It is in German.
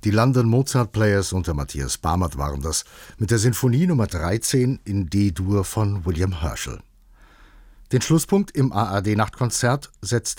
Die London Mozart Players unter Matthias Barmert waren das mit der Sinfonie Nummer 13 in D-Dur von William Herschel. Den Schlusspunkt im ARD-Nachtkonzert setzt